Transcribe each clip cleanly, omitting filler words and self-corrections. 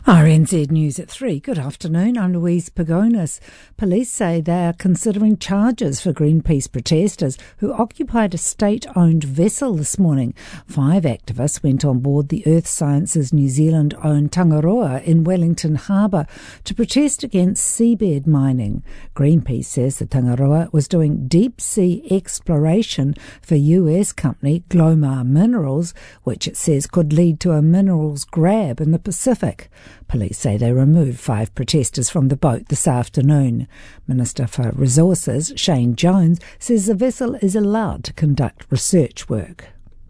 RNZ News at 3. Good afternoon, I'm Louise Pagonis. Police say they are considering charges for Greenpeace protesters who occupied a state-owned vessel this morning. 5 activists went on board the Earth Sciences New Zealand-owned Tangaroa in Wellington Harbour to protest against seabed mining. Greenpeace says the Tangaroa was doing deep-sea exploration for US company Glomar Minerals, which it says could lead to a minerals grab in the Pacific. Police say they removed 5 protesters from the boat this afternoon. Minister for Resources, Shane Jones, says the vessel is allowed to conduct research work.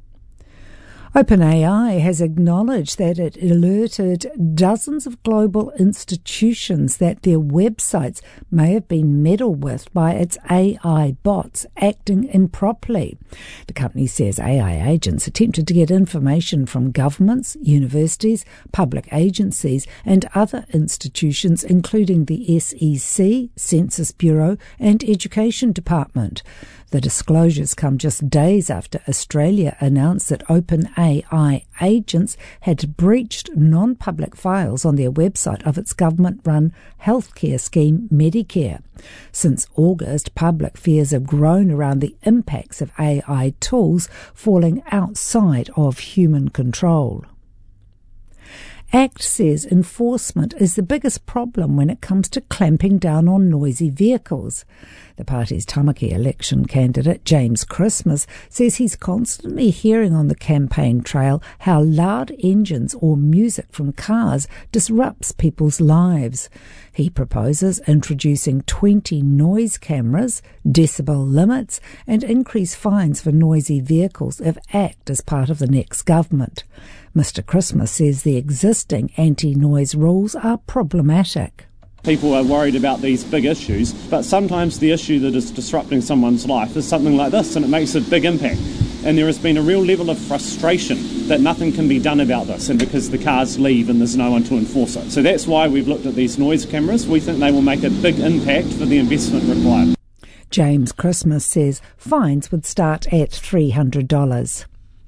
OpenAI has acknowledged that it alerted dozens of global institutions that their websites may have been meddled with by its AI bots acting improperly. The company says AI agents attempted to get information from governments, universities, public agencies and other institutions including the SEC, Census Bureau and Education Department. The disclosures come just days after Australia announced that OpenAI agents had breached non-public files on their website of its government-run healthcare scheme Medicare. Since August, public fears have grown around the impacts of AI tools falling outside of human control. ACT says enforcement is the biggest problem when it comes to clamping down on noisy vehicles. The party's Tamaki election candidate, James Christmas, says he's constantly hearing on the campaign trail how loud engines or music from cars disrupts people's lives. He proposes introducing 20 noise cameras, decibel limits, and increased fines for noisy vehicles if ACT is part of the next government. Mr. Christmas says the existing anti-noise rules are problematic. People are worried about these big issues, but sometimes the issue that is disrupting someone's life is something like this, and it makes a big impact. And there has been a real level of frustration that nothing can be done about this, and because the cars leave and there's no one to enforce it. So that's why we've looked at these noise cameras. We think they will make a big impact for the investment required. James Christmas says fines would start at $300.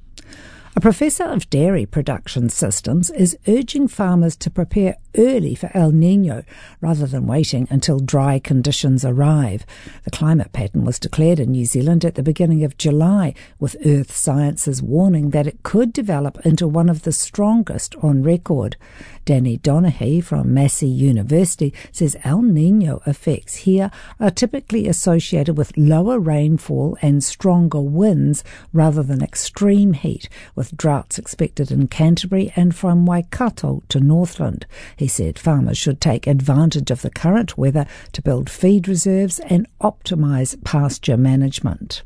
A professor of dairy production systems is urging farmers to prepare early for El Niño rather than waiting until dry conditions arrive. The climate pattern was declared in New Zealand at the beginning of July, with Earth Sciences warning that it could develop into one of the strongest on record. Danny Donaghy from Massey University says El Niño effects here are typically associated with lower rainfall and stronger winds rather than extreme heat, with droughts expected in Canterbury and from Waikato to Northland. He said farmers should take advantage of the current weather to build feed reserves and optimise pasture management.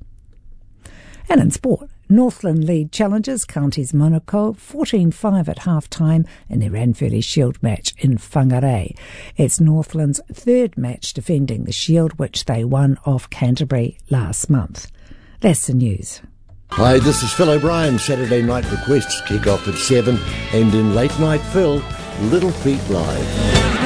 And in sport, Northland lead challengers Counties Monaco 14-5 at half-time in their Ranfurly Shield match in Whangarei. It's Northland's third match defending the Shield, which they won off Canterbury last month. That's the news. Hi, this is Phil O'Brien. Saturday night requests kick off at 7, and in Late Night Phil, Little Feet Live.